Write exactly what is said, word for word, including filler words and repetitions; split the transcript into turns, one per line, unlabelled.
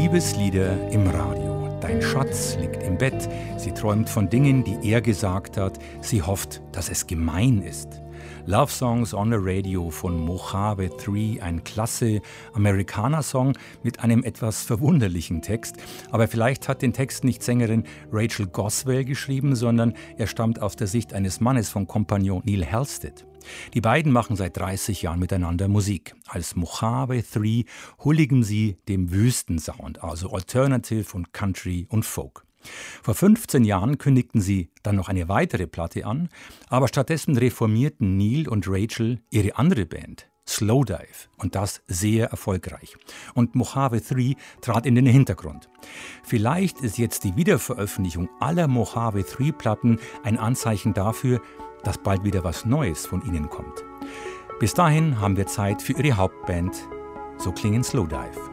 Liebeslieder im Radio. Dein Schatz liegt im Bett. Sie träumt von Dingen, die er gesagt hat. Sie hofft, dass es gemein ist. Love Songs on the Radio von Mojave drei, ein klasse Amerikaner-Song mit einem etwas verwunderlichen Text. Aber vielleicht hat den Text nicht Sängerin Rachel Goswell geschrieben, sondern er stammt aus der Sicht eines Mannes von Kompagnon Neil Halstead. Die beiden machen seit dreißig Jahren miteinander Musik. Als Mojave drei huldigen sie dem Wüstensound, also Alternative und Country und Folk. Vor fünfzehn Jahren kündigten sie dann noch eine weitere Platte an, aber stattdessen reformierten Neil und Rachel ihre andere Band, Slowdive, und das sehr erfolgreich. Und Mojave drei trat in den Hintergrund. Vielleicht ist jetzt die Wiederveröffentlichung aller Mojave drei Platten ein Anzeichen dafür, dass bald wieder was Neues von ihnen kommt. Bis dahin haben wir Zeit für ihre Hauptband. So klingen Slowdive.